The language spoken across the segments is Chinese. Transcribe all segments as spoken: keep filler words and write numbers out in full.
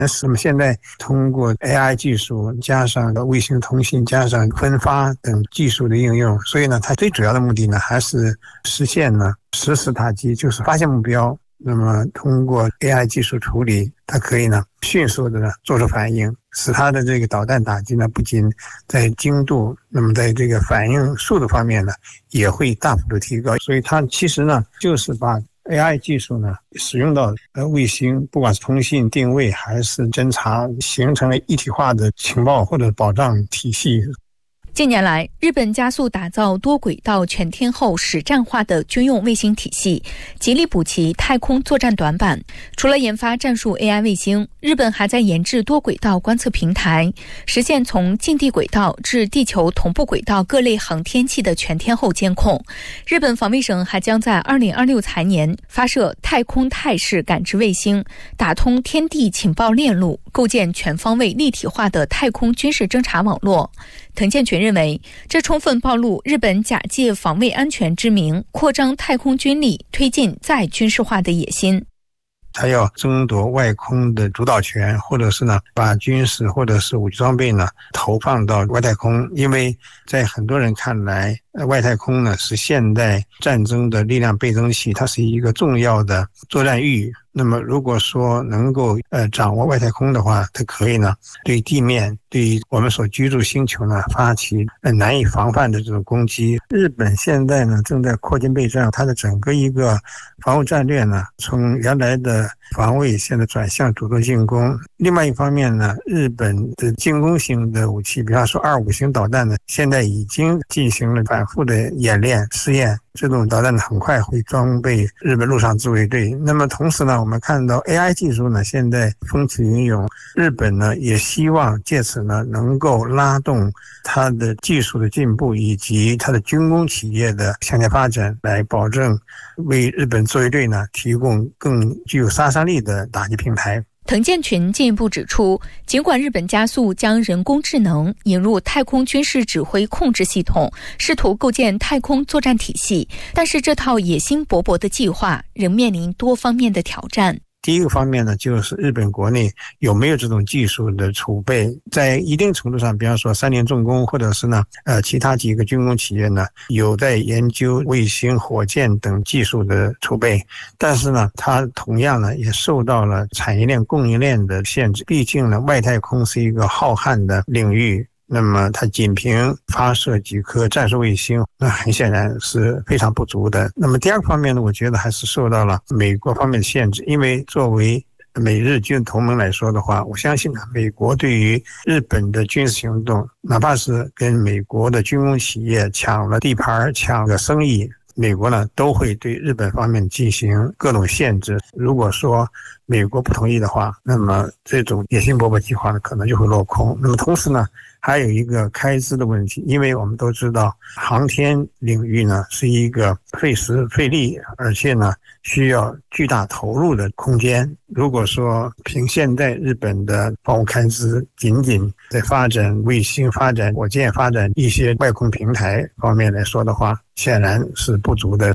那么现在通过 A I 技术加上卫星通信加上分发等技术的应用，所以呢它最主要的目的呢还是实现呢实时打击，就是发现目标，那么通过 A I 技术处理，它可以呢迅速的呢做出反应，使它的这个导弹打击呢不仅在精度，那么在这个反应速度方面呢也会大幅度提高。所以它其实呢就是把A I 技术呢使用到呃卫星，不管是通信定位还是侦察，形成了一体化的情报或者保障体系。 近年来，日本加速打造多轨道全天候实战化的军用卫星体系，极力补齐太空作战短板。除了研发战术 A I 卫星，日本还在研制多轨道观测平台，实现从近地轨道至地球同步轨道各类航天器的全天候监控。日本防卫省还将在二零二六财年发射太空态势感知卫星，打通天地情报链路，构建全方位立体化的太空军事侦察网络。滕建群认为，这充分暴露日本假借防卫安全之名，扩张太空军力，推进再军事化的野心。 他要争夺外空的主导权，或者是呢把军事或者是武器装备呢投放到外太空，因为在很多人看来，外太空呢是现代战争的力量倍增器，它是一个重要的作战域。那么如果说能够呃掌握外太空的话，它可以呢对地面对我们所居住星球呢发起呃难以防范的这种攻击。日本现在呢正在扩军备战，它的整个一个防务战略呢从原来的防卫现在转向主动进攻。另外一方面呢，日本的进攻型的武器，比方说二五型导弹呢，现在已经进行了反复的演练试验，这种导弹很快会装备日本陆上自卫队。那么同时呢，我们看到 A I 技术呢现在风起云涌，日本呢也希望借此呢能够拉动它的技术的进步以及它的军工企业的向前发展，来保证为日本自卫队呢提供更具有杀伤力的打击平台。 滕建群进一步指出，尽管日本加速将人工智能引入太空军事指挥控制系统，试图构建太空作战体系，但是这套野心勃勃的计划仍面临多方面的挑战。 第一个方面呢，就是日本国内有没有这种技术的储备，在一定程度上，比方说三菱重工或者是呢呃其他几个军工企业呢有在研究卫星、火箭等技术的储备，但是呢它同样呢也受到了产业链供应链的限制，毕竟呢外太空是一个浩瀚的领域，那么它仅凭发射几颗战术卫星，那很显然是非常不足的。那么第二个方面呢，我觉得还是受到了美国方面的限制，因为作为美日军同盟来说的话，我相信呢，美国对于日本的军事行动，哪怕是跟美国的军工企业抢了地盘、抢了生意，美国呢都会对日本方面进行各种限制。如果说美国不同意的话，那么这种野心勃勃计划呢可能就会落空。那么同时呢，还有一个开支的问题，因为我们都知道航天领域呢是一个费时费力，而且呢需要巨大投入的空间。如果说凭现在日本的防务开支，仅仅在发展卫星、发展火箭、发展一些外空平台方面来说的话，显然是不足的。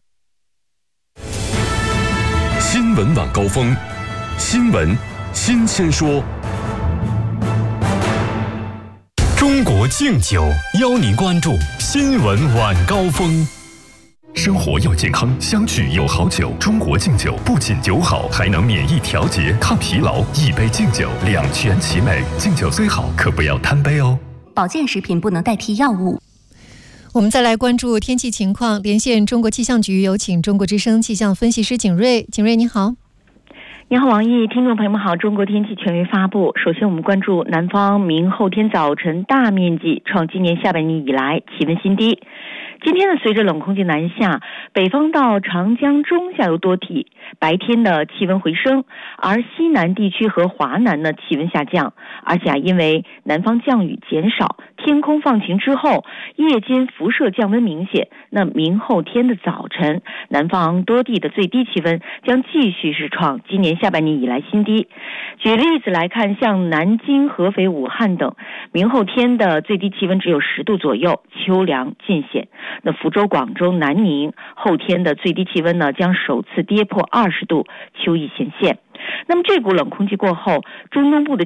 新闻晚高峰，新闻新鲜说。中国敬酒邀您关注新闻晚高峰。生活要健康，相聚有好酒。中国敬酒不仅酒好，还能免疫调节、抗疲劳。一杯敬酒，两全其美。敬酒虽好，可不要贪杯哦。 保健食品不能代替药物。 我们再来关注天气情况，连线中国气象局，有请中国之声气象分析师景瑞。景瑞你好。 你好王毅，听众朋友们好。中国天气权威发布，首先我们关注南方明后天早晨大面积创今年下半年以来气温新低。今天呢，随着冷空气南下，北方到长江中下游多地白天的气温回升，而西南地区和华南呢气温下降，而且啊，因为南方降雨减少，天空放晴之后，夜间辐射降温明显。那明后天的早晨，南方多地的最低气温将继续是创今年下半年以来新低。举例子来看，像南京、合肥、武汉等， 明后天的最低气温只有十度左右，秋凉尽显。那福州、广州、南宁后天的最低气温呢，将首次跌破二十度，秋意显现。那么这股冷空气过后，中东部的